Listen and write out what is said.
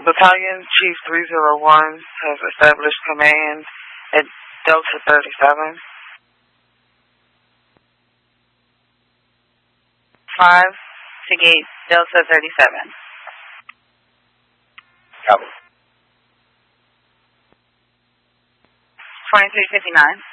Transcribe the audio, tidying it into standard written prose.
Battalion Chief 301 has established command at Delta 37. 5 to gate Delta 37. Copy. 2359.